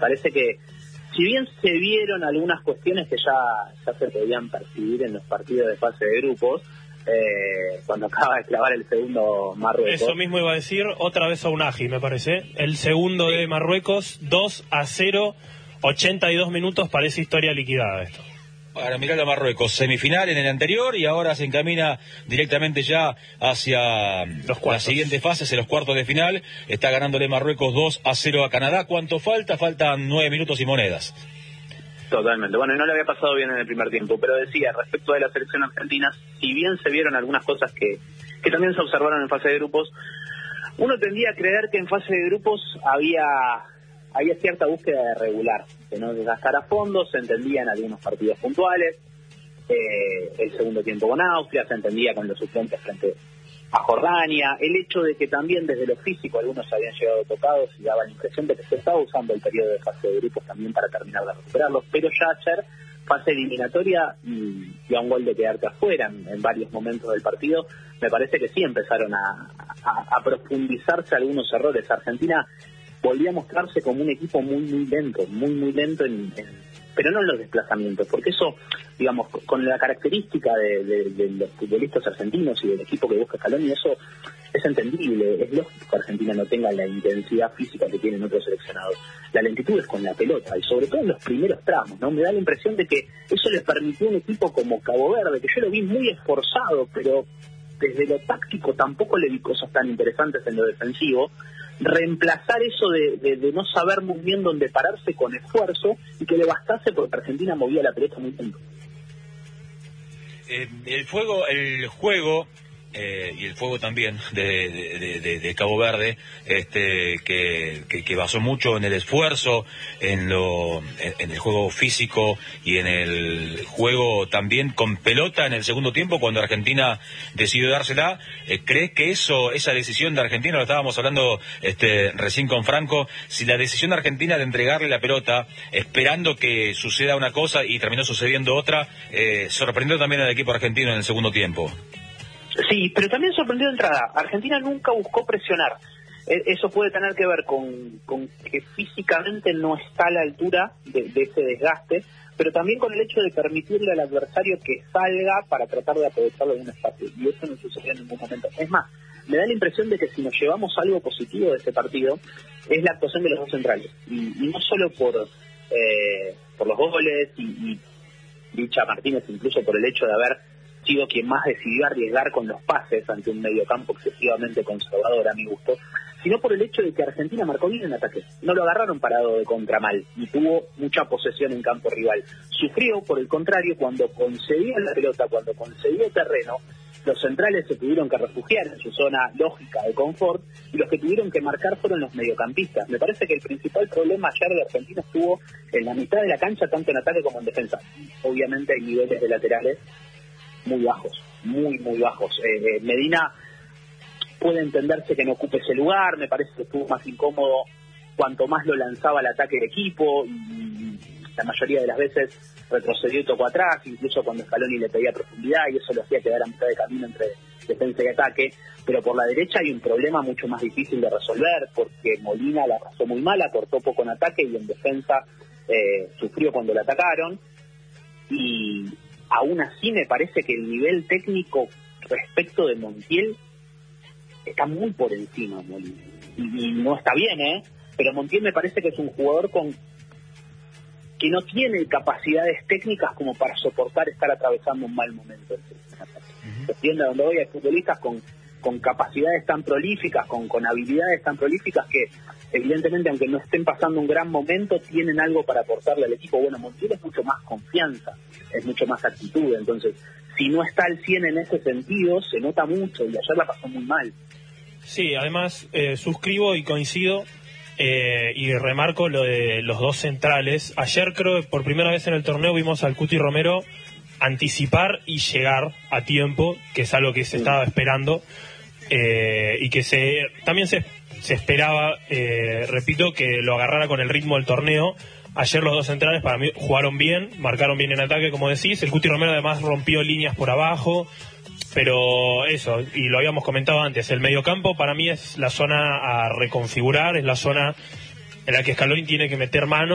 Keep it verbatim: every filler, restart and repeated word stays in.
parece que, si bien se vieron algunas cuestiones que ya, ya se podían percibir en los partidos de fase de grupos, eh, cuando acaba de clavar el segundo Marruecos. Eso mismo iba a decir, otra vez a Unagi, me parece. El segundo sí. de Marruecos, dos a cero, ochenta y dos minutos, parece historia liquidada esto. Para mirar a Marruecos, semifinal en el anterior y ahora se encamina directamente ya hacia la siguiente fase, hacia los cuartos de final. Está ganándole Marruecos dos a cero a Canadá. ¿Cuánto falta? Faltan nueve minutos y monedas. Totalmente. Bueno, y no le había pasado bien en el primer tiempo, pero decía, respecto de la selección argentina, si bien se vieron algunas cosas que, que también se observaron en fase de grupos, uno tendía a creer que en fase de grupos había... había cierta búsqueda de regular, que no desgastara a fondo, se entendía en algunos partidos puntuales, eh, el segundo tiempo con Austria, se entendía con los suplentes frente a Jordania, el hecho de que también desde lo físico algunos habían llegado tocados y daba la impresión de que se estaba usando el periodo de fase de grupos también para terminar de recuperarlos, pero ya ayer, fase eliminatoria y, y a un gol de quedarte afuera en, en varios momentos del partido, me parece que sí empezaron a, a, a profundizarse algunos errores. Argentina volvió a mostrarse como un equipo muy, muy lento, muy, muy lento, en, en, pero no en los desplazamientos, porque eso, digamos, con la característica de, de, de los futbolistas argentinos y del equipo que busca Scaloni, eso es entendible, es lógico que Argentina no tenga la intensidad física que tienen otros seleccionados. La lentitud es con la pelota, y sobre todo en los primeros tramos, ¿no? Me da la impresión de que eso les permitió a un equipo como Cabo Verde, que yo lo vi muy esforzado, pero desde lo táctico tampoco le vi cosas tan interesantes en lo defensivo, reemplazar eso de, de, de no saber muy bien dónde pararse con esfuerzo y que le bastase porque Argentina movía la pelota muy lento. Eh, el fuego, el juego eh, y el fuego también de, de, de, de Cabo Verde, este, que, que, que basó mucho en el esfuerzo, en lo, en, en el juego físico y en el juego también con pelota en el segundo tiempo cuando Argentina decidió dársela. Eh, ¿Crees que eso, esa decisión de Argentina, lo estábamos hablando este, recién con Franco, si la decisión de Argentina de entregarle la pelota esperando que suceda una cosa y terminó sucediendo otra, eh, sorprendió también al equipo argentino en el segundo tiempo? Sí, pero también sorprendió de entrada. Argentina nunca buscó presionar. Eso puede tener que ver con, con que físicamente no está a la altura de, de ese desgaste, pero también con el hecho de permitirle al adversario que salga para tratar de aprovecharlo en un espacio. Y eso no sucedió en ningún momento. Es más, me da la impresión de que si nos llevamos algo positivo de ese partido, es la actuación de los dos centrales. Y, y no solo por, eh, por los goles y, y Licha Martínez, incluso por el hecho de haber sido quien más decidió arriesgar con los pases ante un mediocampo excesivamente conservador a mi gusto, sino por el hecho de que Argentina marcó bien en ataque. No lo agarraron parado de contramal y tuvo mucha posesión en campo rival. Sufrió, por el contrario, cuando concedió la pelota, cuando concedió terreno, los centrales se tuvieron que refugiar en su zona lógica de confort y los que tuvieron que marcar fueron los mediocampistas. Me parece que el principal problema ayer de Argentina estuvo en la mitad de la cancha, tanto en ataque como en defensa. Obviamente hay niveles de laterales muy bajos, muy, muy bajos. Eh, Medina puede entenderse que no ocupe ese lugar, me parece que estuvo más incómodo cuanto más lo lanzaba al ataque del equipo, y la mayoría de las veces retrocedió y tocó atrás, incluso cuando Scaloni le pedía profundidad, y eso lo hacía quedar a mitad de camino entre defensa y ataque. Pero por la derecha hay un problema mucho más difícil de resolver, porque Molina la pasó muy mal, aportó poco en ataque y en defensa eh, sufrió cuando le atacaron, y aún así me parece que el nivel técnico respecto de Montiel está muy por encima, Molina. Y, y no está bien, ¿eh? Pero Montiel me parece que es un jugador con que no tiene capacidades técnicas como para soportar estar atravesando un mal momento. ¿Se entiende a dónde voy? Hay futbolistas con, con capacidades tan prolíficas, con, con habilidades tan prolíficas que evidentemente, aunque no estén pasando un gran momento, tienen algo para aportarle al equipo. Bueno, Montiel es mucho más confianza, es mucho más actitud, entonces si no está al cien en ese sentido, se nota mucho, y ayer la pasó muy mal. Sí, además eh, suscribo y coincido, eh, y remarco lo de los dos centrales. Ayer creo que por primera vez en el torneo vimos al Cuti Romero anticipar y llegar a tiempo, que es algo que se estaba esperando, eh, y que se también se, se esperaba, eh, repito, que lo agarrara con el ritmo del torneo. Ayer los dos centrales para mí jugaron bien, marcaron bien en ataque, como decís. El Cuti Romero además rompió líneas por abajo, pero eso, y lo habíamos comentado antes, el mediocampo para mí es la zona a reconfigurar, es la zona en la que Scaloni tiene que meter mano.